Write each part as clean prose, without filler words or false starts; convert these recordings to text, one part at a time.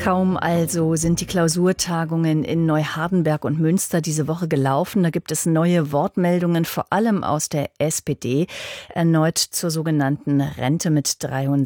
Kaum also sind die Klausurtagungen in Neuhardenberg und Münster diese Woche gelaufen. Da gibt es neue Wortmeldungen, vor allem aus der SPD, erneut zur sogenannten Rente mit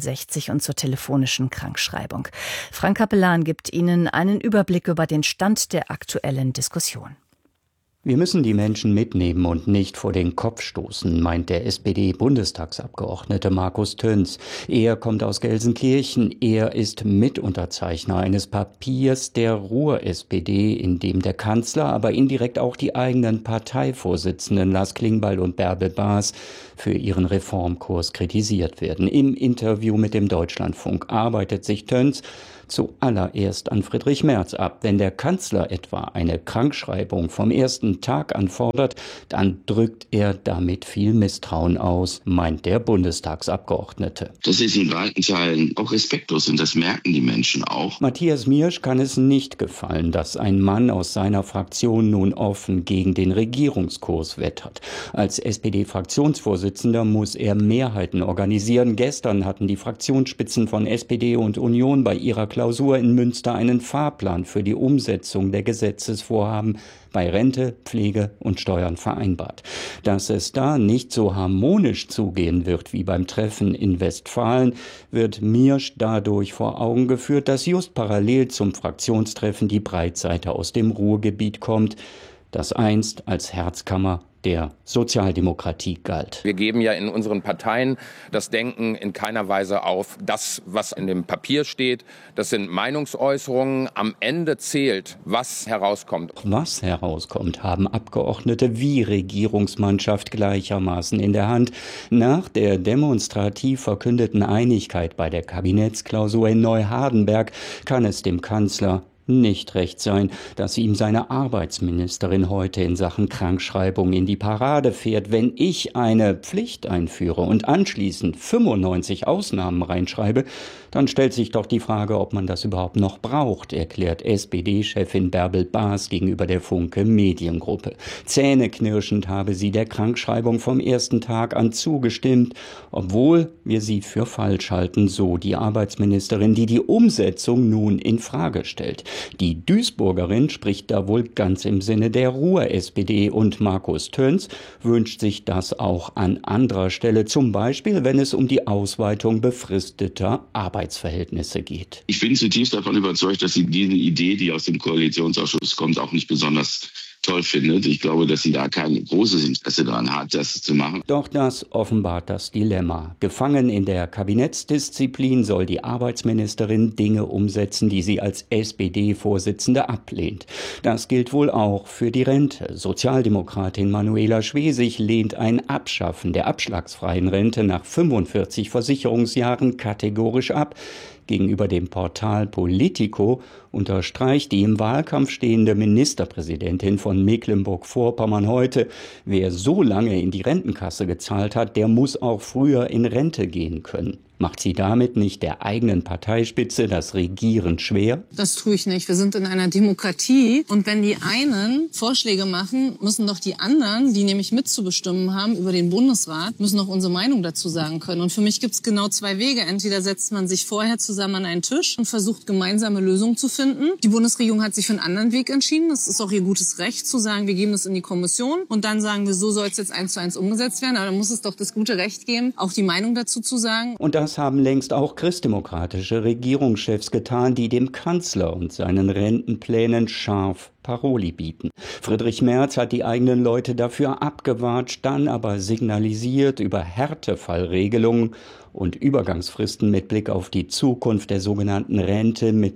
63 und zur telefonischen Krankschreibung. Frank Capellan gibt Ihnen einen Überblick über den Stand der aktuellen Diskussion. Wir müssen die Menschen mitnehmen und nicht vor den Kopf stoßen, meint der SPD-Bundestagsabgeordnete Markus Töns. Er kommt aus Gelsenkirchen. Er ist Mitunterzeichner eines Papiers der Ruhr-SPD, in dem der Kanzler, aber indirekt auch die eigenen Parteivorsitzenden Lars Klingbeil und Bärbel Baas für ihren Reformkurs kritisiert werden. Im Interview mit dem Deutschlandfunk arbeitet sich Töns zuallererst an Friedrich Merz ab. Wenn der Kanzler etwa eine Krankschreibung vom ersten Tag anfordert, dann drückt er damit viel Misstrauen aus, meint der Bundestagsabgeordnete. Das ist in weiten Teilen auch respektlos und das merken die Menschen auch. Matthias Miersch kann es nicht gefallen, dass ein Mann aus seiner Fraktion nun offen gegen den Regierungskurs wettert. Als SPD-Fraktionsvorsitzender muss er Mehrheiten organisieren. Gestern hatten die Fraktionsspitzen von SPD und Union bei ihrer Klausur in Münster einen Fahrplan für die Umsetzung der Gesetzesvorhaben bei Rente, Pflege und Steuern vereinbart. Dass es da nicht so harmonisch zugehen wird wie beim Treffen in Westfalen, wird Miersch dadurch vor Augen geführt, dass just parallel zum Fraktionstreffen die Breitseite aus dem Ruhrgebiet kommt, das einst als Herzkammer der Sozialdemokratie galt. Wir geben ja in unseren Parteien das Denken in keiner Weise auf. Das, was in dem Papier steht, das sind Meinungsäußerungen. Am Ende zählt, was herauskommt. Was herauskommt, haben Abgeordnete wie Regierungsmannschaft gleichermaßen in der Hand. Nach der demonstrativ verkündeten Einigkeit bei der Kabinettsklausur in Neuhardenberg kann es dem Kanzler nicht recht sein, dass ihm seine Arbeitsministerin heute in Sachen Krankschreibung in die Parade fährt. Wenn ich eine Pflicht einführe und anschließend 95 Ausnahmen reinschreibe, dann stellt sich doch die Frage, ob man das überhaupt noch braucht, erklärt SPD-Chefin Bärbel Baas gegenüber der Funke Mediengruppe. Zähneknirschend habe sie der Krankschreibung vom ersten Tag an zugestimmt, obwohl wir sie für falsch halten, so die Arbeitsministerin, die die Umsetzung nun in Frage stellt. Die Duisburgerin spricht da wohl ganz im Sinne der Ruhr-SPD und Markus Töns wünscht sich das auch an anderer Stelle, zum Beispiel, wenn es um die Ausweitung befristeter Arbeitsverhältnisse geht. Ich bin zutiefst davon überzeugt, dass sie diese Idee, die aus dem Koalitionsausschuss kommt, auch nicht besonders toll findet. Ich glaube, dass sie da kein großes Interesse daran hat, das zu machen. Doch das offenbart das Dilemma. Gefangen in der Kabinettsdisziplin soll die Arbeitsministerin Dinge umsetzen, die sie als SPD-Vorsitzende ablehnt. Das gilt wohl auch für die Rente. Sozialdemokratin Manuela Schwesig lehnt ein Abschaffen der abschlagsfreien Rente nach 45 Versicherungsjahren kategorisch ab. Gegenüber dem Portal Politico unterstreicht die im Wahlkampf stehende Ministerpräsidentin von Mecklenburg-Vorpommern heute, wer so lange in die Rentenkasse gezahlt hat, der muss auch früher in Rente gehen können. Macht sie damit nicht der eigenen Parteispitze das Regieren schwer? Das tue ich nicht. Wir sind in einer Demokratie. Und wenn die einen Vorschläge machen, müssen doch die anderen, die nämlich mitzubestimmen haben über den Bundesrat, müssen auch unsere Meinung dazu sagen können. Und für mich gibt es genau zwei Wege. Entweder setzt man sich vorher zusammen an einen Tisch und versucht, gemeinsame Lösungen zu finden. Die Bundesregierung hat sich für einen anderen Weg entschieden. Das ist auch ihr gutes Recht zu sagen, wir geben das in die Kommission. Und dann sagen wir, so soll es jetzt 1:1 umgesetzt werden. Aber dann muss es doch das gute Recht geben, auch die Meinung dazu zu sagen. Und das haben längst auch christdemokratische Regierungschefs getan, die dem Kanzler und seinen Rentenplänen scharf Paroli bieten. Friedrich Merz hat die eigenen Leute dafür abgewatscht, dann aber signalisiert, über Härtefallregelungen und Übergangsfristen mit Blick auf die Zukunft der sogenannten Rente mit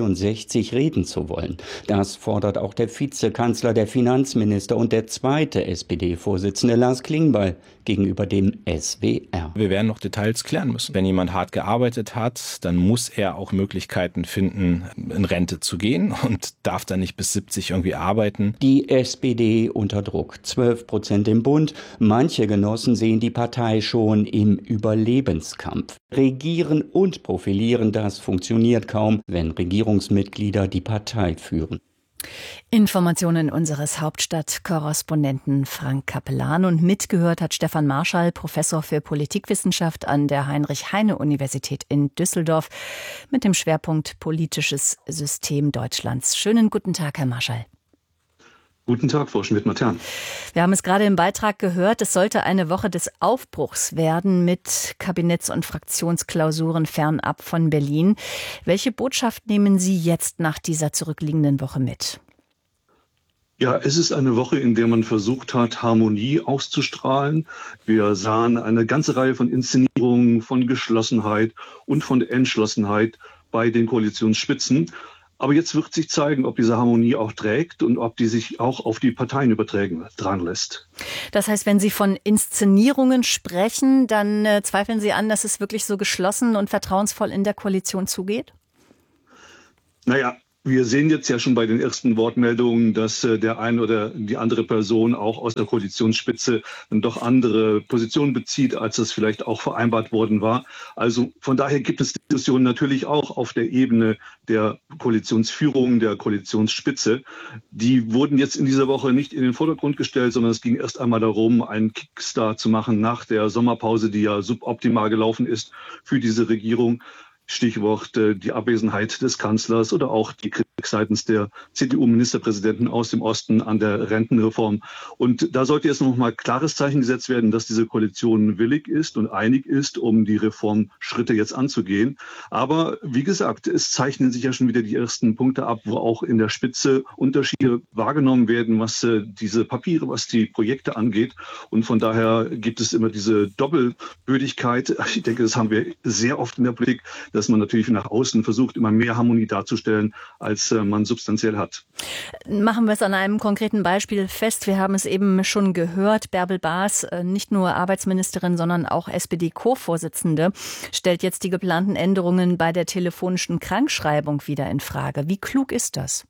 63 reden zu wollen. Das fordert auch der Vizekanzler, der Finanzminister und der zweite SPD-Vorsitzende Lars Klingbeil gegenüber dem SWR. Wir werden noch Details klären müssen. Wenn jemand hart gearbeitet hat, dann muss er auch Möglichkeiten finden, in Rente zu gehen und darf dann nicht bis 70 irgendwie arbeiten. Die SPD unter Druck. 12% im Bund. Manche Genossen sehen die Partei schon im Überlebenskampf. Regieren und profilieren, das funktioniert kaum, wenn Regierungsmitglieder die Partei führen. Informationen unseres Hauptstadtkorrespondenten Frank Capellan, und mitgehört hat Stefan Marschall, Professor für Politikwissenschaft an der Heinrich-Heine-Universität in Düsseldorf mit dem Schwerpunkt Politisches System Deutschlands. Schönen guten Tag, Herr Marschall. Guten Tag, Frau Schmidt-Matern. Wir haben es gerade im Beitrag gehört, es sollte eine Woche des Aufbruchs werden mit Kabinetts- und Fraktionsklausuren fernab von Berlin. Welche Botschaft nehmen Sie jetzt nach dieser zurückliegenden Woche mit? Ja, es ist eine Woche, in der man versucht hat, Harmonie auszustrahlen. Wir sahen eine ganze Reihe von Inszenierungen von Geschlossenheit und von Entschlossenheit bei den Koalitionsspitzen. Aber jetzt wird sich zeigen, ob diese Harmonie auch trägt und ob die sich auch auf die Parteien übertragen lässt. Das heißt, wenn Sie von Inszenierungen sprechen, dann zweifeln Sie an, dass es wirklich so geschlossen und vertrauensvoll in der Koalition zugeht? Naja, wir sehen jetzt ja schon bei den ersten Wortmeldungen, dass der eine oder die andere Person auch aus der Koalitionsspitze dann doch andere Positionen bezieht, als das vielleicht auch vereinbart worden war. Also von daher gibt es Diskussionen natürlich auch auf der Ebene der Koalitionsführung, der Koalitionsspitze. Die wurden jetzt in dieser Woche nicht in den Vordergrund gestellt, sondern es ging erst einmal darum, einen Kickstart zu machen nach der Sommerpause, die ja suboptimal gelaufen ist für diese Regierung. Stichwort die Abwesenheit des Kanzlers oder auch die Kritik seitens der CDU-Ministerpräsidenten aus dem Osten an der Rentenreform. Und da sollte jetzt noch mal klares Zeichen gesetzt werden, dass diese Koalition willig ist und einig ist, um die Reformschritte jetzt anzugehen. Aber wie gesagt, es zeichnen sich ja schon wieder die ersten Punkte ab, wo auch in der Spitze Unterschiede wahrgenommen werden, was diese Papiere, was die Projekte angeht. Und von daher gibt es immer diese Doppelbödigkeit. Ich denke, das haben wir sehr oft in der Politik, dass man natürlich nach außen versucht, immer mehr Harmonie darzustellen, als man substanziell hat. Machen wir es an einem konkreten Beispiel fest. Wir haben es eben schon gehört. Bärbel Baas, nicht nur Arbeitsministerin, sondern auch SPD-Co-Vorsitzende, stellt jetzt die geplanten Änderungen bei der telefonischen Krankschreibung wieder in Frage. Wie klug ist das?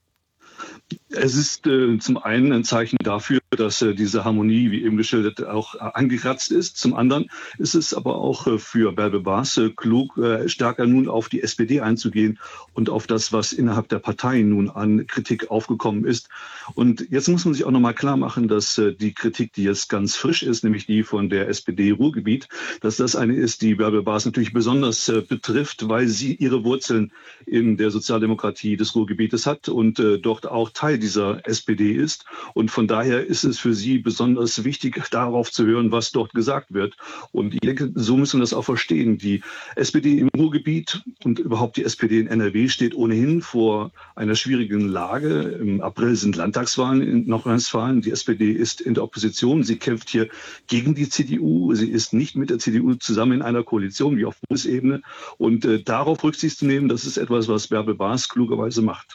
Es ist zum einen ein Zeichen dafür, dass diese Harmonie, wie eben geschildert, auch angekratzt ist. Zum anderen ist es aber auch für Bärbel Baas klug, stärker nun auf die SPD einzugehen und auf das, was innerhalb der Partei nun an Kritik aufgekommen ist. Und jetzt muss man sich auch nochmal klar machen, dass die Kritik, die jetzt ganz frisch ist, nämlich die von der SPD-Ruhrgebiet, dass das eine ist, die Bärbel Baas natürlich besonders betrifft, weil sie ihre Wurzeln in der Sozialdemokratie des Ruhrgebietes hat und dort auch Teil dieser SPD ist. Und von daher ist es für sie besonders wichtig, darauf zu hören, was dort gesagt wird. Und ich denke, so müssen wir das auch verstehen. Die SPD im Ruhrgebiet und überhaupt die SPD in NRW steht ohnehin vor einer schwierigen Lage. Im April sind Landtagswahlen in Nordrhein-Westfalen. Die SPD ist in der Opposition. Sie kämpft hier gegen die CDU. Sie ist nicht mit der CDU zusammen in einer Koalition wie auf Bundesebene. Und darauf Rücksicht zu nehmen, das ist etwas, was Bärbel Baas klugerweise macht.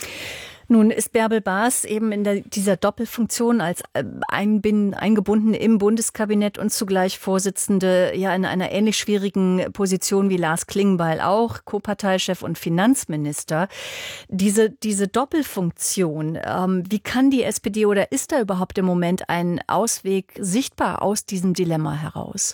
Nun ist Bärbel Baas eben in dieser Doppelfunktion als eingebunden im Bundeskabinett und zugleich Vorsitzende ja in einer ähnlich schwierigen Position wie Lars Klingbeil auch, Co-Parteichef und Finanzminister. Diese Doppelfunktion, wie kann die SPD oder ist da überhaupt im Moment ein Ausweg sichtbar aus diesem Dilemma heraus?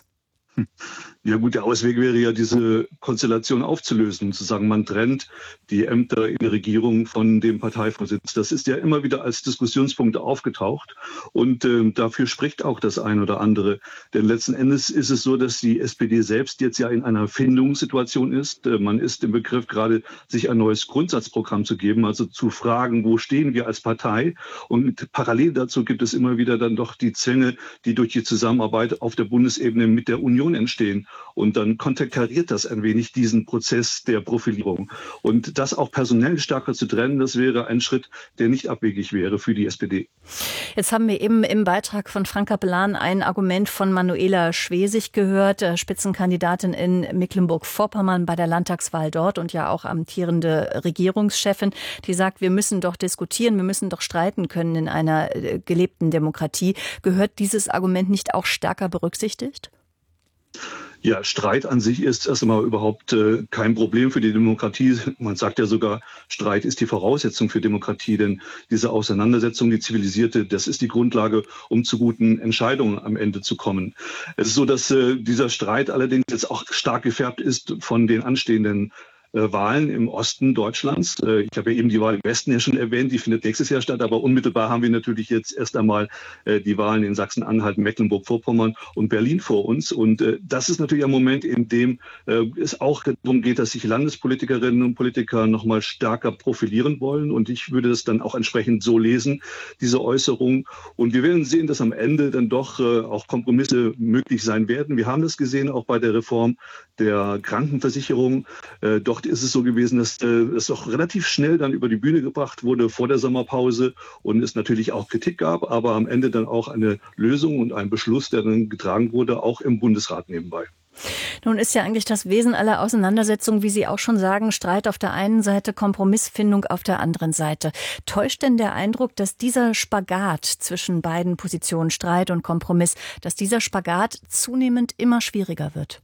Ja gut, der Ausweg wäre ja, diese Konstellation aufzulösen und zu sagen, man trennt die Ämter in der Regierung von dem Parteivorsitz. Das ist ja immer wieder als Diskussionspunkt aufgetaucht und dafür spricht auch das ein oder andere. Denn letzten Endes ist es so, dass die SPD selbst jetzt ja in einer Findungssituation ist. Man ist im Begriff gerade, sich ein neues Grundsatzprogramm zu geben, also zu fragen, wo stehen wir als Partei? Und parallel dazu gibt es immer wieder dann doch die Zwänge, die durch die Zusammenarbeit auf der Bundesebene mit der Union entstehen. Und dann konterkariert das ein wenig diesen Prozess der Profilierung. Und das auch personell stärker zu trennen, das wäre ein Schritt, der nicht abwegig wäre für die SPD. Jetzt haben wir eben im Beitrag von Frank Capellan ein Argument von Manuela Schwesig gehört, Spitzenkandidatin in Mecklenburg-Vorpommern bei der Landtagswahl dort und ja auch amtierende Regierungschefin, die sagt, wir müssen doch diskutieren, wir müssen doch streiten können in einer gelebten Demokratie. Gehört dieses Argument nicht auch stärker berücksichtigt? Ja, Streit an sich ist erst einmal überhaupt kein Problem für die Demokratie. Man sagt ja sogar, Streit ist die Voraussetzung für Demokratie, denn diese Auseinandersetzung, die zivilisierte, das ist die Grundlage, um zu guten Entscheidungen am Ende zu kommen. Es ist so, dass dieser Streit allerdings jetzt auch stark gefärbt ist von den anstehenden Wahlen im Osten Deutschlands. Ich habe ja eben die Wahl im Westen ja schon erwähnt, die findet nächstes Jahr statt, aber unmittelbar haben wir natürlich jetzt erst einmal die Wahlen in Sachsen-Anhalt, Mecklenburg-Vorpommern und Berlin vor uns. Und das ist natürlich ein Moment, in dem es auch darum geht, dass sich Landespolitikerinnen und Politiker noch mal stärker profilieren wollen. Und ich würde das dann auch entsprechend so lesen, diese Äußerung. Und wir werden sehen, dass am Ende dann doch auch Kompromisse möglich sein werden. Wir haben das gesehen auch bei der Reform der Krankenversicherung. Dort ist es so gewesen, dass es auch relativ schnell dann über die Bühne gebracht wurde vor der Sommerpause und es natürlich auch Kritik gab, aber am Ende dann auch eine Lösung und ein Beschluss, der dann getragen wurde, auch im Bundesrat nebenbei. Nun ist ja eigentlich das Wesen aller Auseinandersetzungen, wie Sie auch schon sagen, Streit auf der einen Seite, Kompromissfindung auf der anderen Seite. Täuscht denn der Eindruck, dass dieser Spagat zwischen beiden Positionen, Streit und Kompromiss, dass dieser Spagat zunehmend immer schwieriger wird?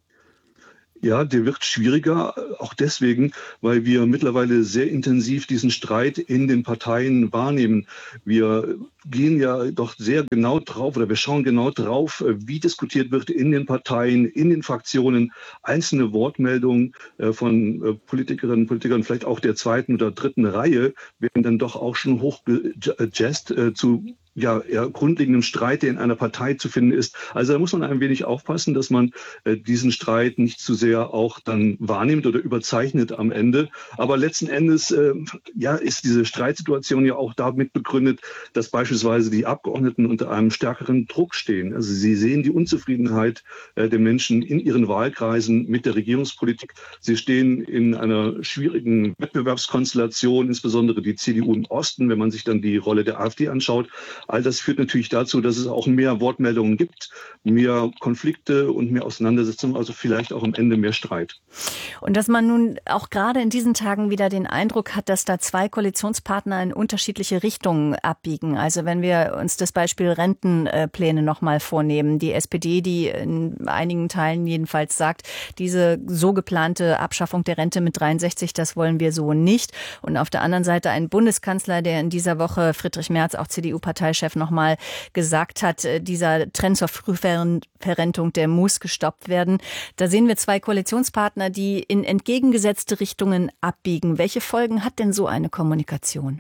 Ja, der wird schwieriger, auch deswegen, weil wir mittlerweile sehr intensiv diesen Streit in den Parteien wahrnehmen. Wir gehen ja doch sehr genau drauf oder wir schauen genau drauf, wie diskutiert wird in den Parteien, in den Fraktionen. Einzelne Wortmeldungen von Politikerinnen und Politikern, vielleicht auch der zweiten oder dritten Reihe, werden dann doch auch schon hochgejazzt zu eher grundlegendem Streit, der in einer Partei zu finden ist. Also da muss man ein wenig aufpassen, dass man diesen Streit nicht zu sehr auch dann wahrnimmt oder überzeichnet am Ende. Aber letzten Endes ist diese Streitsituation ja auch damit begründet, dass beispielsweise die Abgeordneten unter einem stärkeren Druck stehen. Also sie sehen die Unzufriedenheit der Menschen in ihren Wahlkreisen mit der Regierungspolitik. Sie stehen in einer schwierigen Wettbewerbskonstellation, insbesondere die CDU im Osten, wenn man sich dann die Rolle der AfD anschaut. All das führt natürlich dazu, dass es auch mehr Wortmeldungen gibt, mehr Konflikte und mehr Auseinandersetzungen, also vielleicht auch am Ende mehr Streit. Und dass man nun auch gerade in diesen Tagen wieder den Eindruck hat, dass da zwei Koalitionspartner in unterschiedliche Richtungen abbiegen. Also wenn wir uns das Beispiel Rentenpläne nochmal vornehmen. Die SPD, die in einigen Teilen jedenfalls sagt, diese so geplante Abschaffung der Rente mit 63, das wollen wir so nicht. Und auf der anderen Seite ein Bundeskanzler, der in dieser Woche, Friedrich Merz, auch CDU-Parteichef, nochmal gesagt hat, dieser Trend zur Frühverrentung, der muss gestoppt werden. Da sehen wir zwei Koalitionspartner, die in entgegengesetzte Richtungen abbiegen. Welche Folgen hat denn so eine Kommunikation?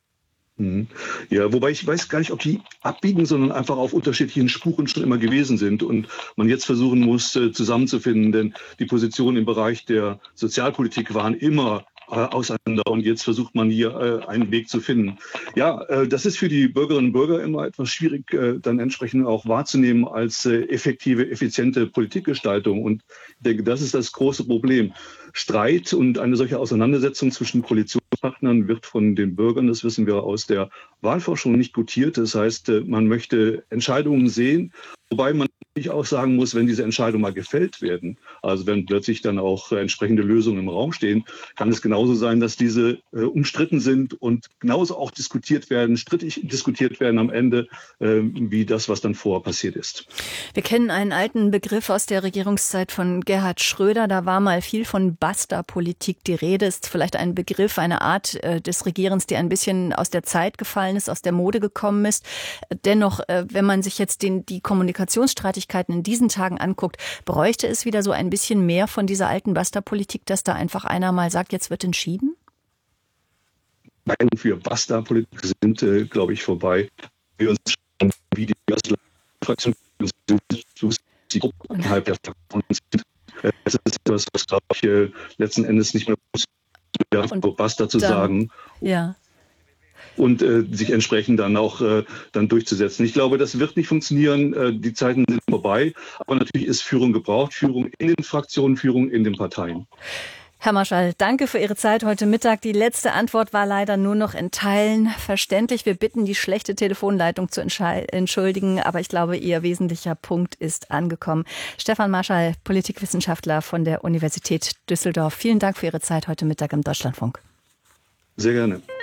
Ja, wobei ich weiß gar nicht, ob die abbiegen, sondern einfach auf unterschiedlichen Spuren schon immer gewesen sind und man jetzt versuchen muss, zusammenzufinden, denn die Positionen im Bereich der Sozialpolitik waren immer auseinander und jetzt versucht man hier einen Weg zu finden. Ja, das ist für die Bürgerinnen und Bürger immer etwas schwierig, dann entsprechend auch wahrzunehmen als effektive, effiziente Politikgestaltung und ich denke, das ist das große Problem. Streit und eine solche Auseinandersetzung zwischen Koalitionspartnern wird von den Bürgern, das wissen wir aus der Wahlforschung, nicht gutiert. Das heißt, man möchte Entscheidungen sehen, wobei man natürlich auch sagen muss, wenn diese Entscheidungen mal gefällt werden, also wenn plötzlich dann auch entsprechende Lösungen im Raum stehen, kann es genauso sein, dass diese umstritten sind und genauso auch strittig diskutiert werden am Ende, wie das, was dann vorher passiert ist. Wir kennen einen alten Begriff aus der Regierungszeit von Gerhard Schröder. Da war mal viel von Basta-Politik die Rede. Ist vielleicht ein Begriff, eine Art des Regierens, die ein bisschen aus der Zeit gefallen ist, aus der Mode gekommen ist. Dennoch, wenn man sich jetzt die Kommunikationsstreitigkeiten in diesen Tagen anguckt, bräuchte es wieder so ein bisschen mehr von dieser alten Basta-Politik, dass da einfach einer mal sagt, jetzt wird entschieden? Nein, für Basta-Politik sind, glaube ich, vorbei. Wir uns schon wie die Fraktion die Gruppe innerhalb der Fraktion sind. Es ist etwas, was, glaube ich, letzten Endes nicht mehr Basta zu sagen. Ja. Und sich entsprechend dann auch dann durchzusetzen. Ich glaube, das wird nicht funktionieren. Die Zeiten sind vorbei. Aber natürlich ist Führung gebraucht. Führung in den Fraktionen, Führung in den Parteien. Herr Marschall, danke für Ihre Zeit heute Mittag. Die letzte Antwort war leider nur noch in Teilen verständlich. Wir bitten, die schlechte Telefonleitung zu entschuldigen, aber ich glaube, Ihr wesentlicher Punkt ist angekommen. Stefan Marschall, Politikwissenschaftler von der Universität Düsseldorf. Vielen Dank für Ihre Zeit heute Mittag im Deutschlandfunk. Sehr gerne.